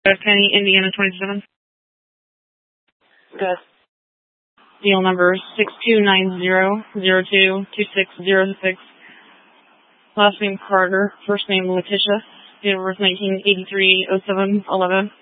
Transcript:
Kenny, Indiana 27. Good. Deal number 6290022606. Last name Carter, first name Letitia. Date of birth 1983-07-11.